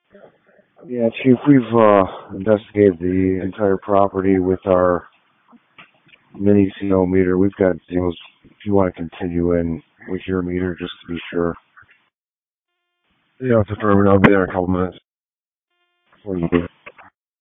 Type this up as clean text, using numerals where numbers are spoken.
Yeah, Chief, we've investigated the entire property with our mini CO meter. We've got zeros. If you want to continue in with your meter, just to be sure. Yeah, it's affirmative. I'll be there in a couple minutes. Before you do.